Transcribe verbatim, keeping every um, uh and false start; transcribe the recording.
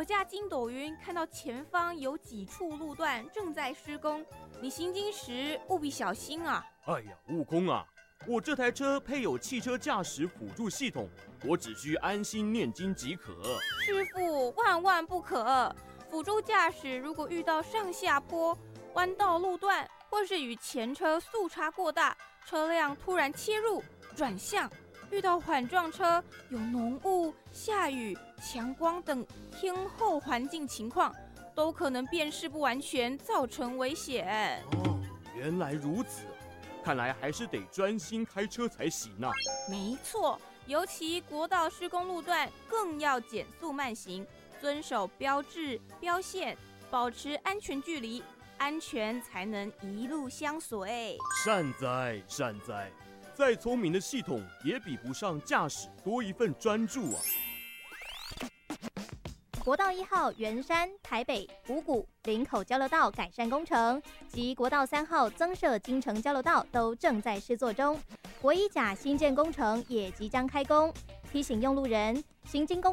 驾筋斗云看到前方有几处路段正在施工，你行经时务必小心啊！ 哎呀，悟空啊，我这台车配有汽车驾驶辅助系统，我只需安心念经即可。 师父，万万不可！辅助驾驶如果遇到上下坡、弯道路段，或是与前车速差过大，车辆突然切入、转向，遇到缓撞车、有浓雾、下雨、强光等天候环境情况，都可能辨识不完全，造成危险。 哦，原来如此，看来还是得专心开车才行啊。 没错，尤其国道施工路段，更要减速慢行，遵守标志、标线，保持安全距离，安全才能一路相随。 善哉善哉，再聪明的系统也比不上驾驶多一份专注啊。 国道一号圆山、台北、五股、林口交流道改善工程及国道三号增设金城交流道都正在施作中，国一甲新建工程也即将开工，提醒用路人行经公